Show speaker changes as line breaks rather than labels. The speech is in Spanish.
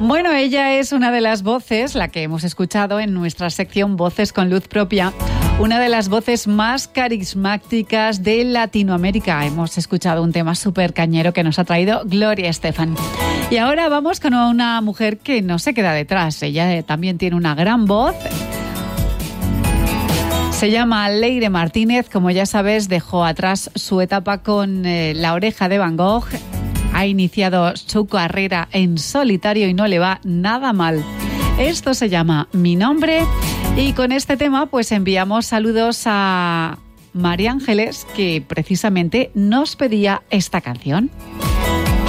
Bueno, ella es una de las voces, la que hemos escuchado en nuestra sección Voces con Luz Propia, una de las voces más carismáticas de Latinoamérica. Hemos escuchado un tema súper cañero que nos ha traído Gloria Estefan. Y ahora vamos con una mujer que no se queda detrás. Ella también tiene una gran voz. Se llama Leire Martínez. Como ya sabes, dejó atrás su etapa con La Oreja de Van Gogh. Ha iniciado su carrera en solitario y no le va nada mal. Esto se llama Mi Nombre y con este tema pues enviamos saludos a María Ángeles, que precisamente nos pedía esta canción.